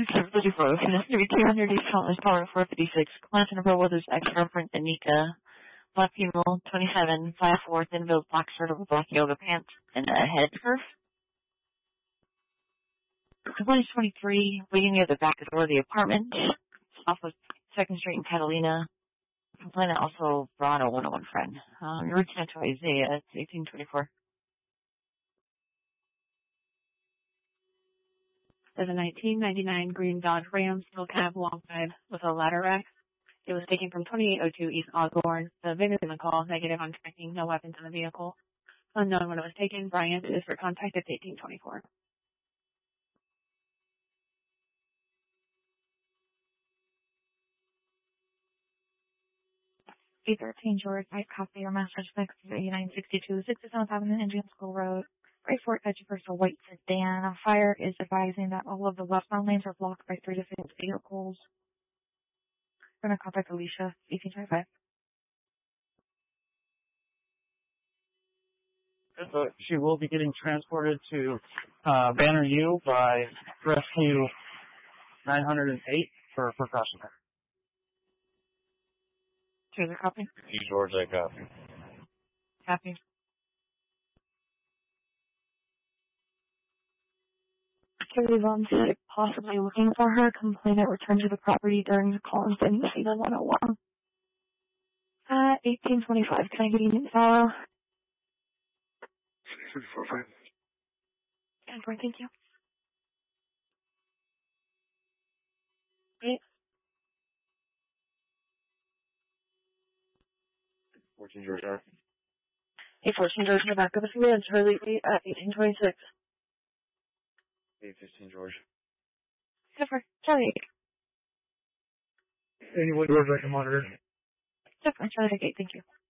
54, Connector 200 East College Tower 456, Clinton Pro Brothers ex-girlfriend Anika, black female, 27, 5'4", thin-built black shirt over black yoga pants, and a headscarf. Complaint 23, waiting near the back door of the apartment, off of 2nd Street in Catalina. Complainant also brought a 101 friend. You're reaching out to Isaiah, it's 1824. There's a 1999 green Dodge Ram steel cab alongside with a ladder rack. It was taken from 2802 East Osborne. The VIN is in the call, negative on tracking, no weapons in the vehicle. Unknown when it was taken. Bryant is for contact at 1824. B13 George, I copy your message, 8962, 67th Avenue, Indian School Road. Right for Edgeworth, a white sedan. Fire is advising that all of the westbound lanes are blocked by 3 different vehicles. I'm going to contact Alicia, 1825. She will be getting transported to Banner U by Rescue 908 for precaution. Here's a copy. George, I copy. Copy. Activity on site, possibly looking for her. Complainant returned to the property during the call and didn't see the 101. 1825. Can I get you follow? 645. Thank you. 14 George R. 14 George in the back of the field. Charlie 8 at 1826. 15 George. Super. Charlie 8. Anyone George I can monitor. Super. Charlie 8. Thank you.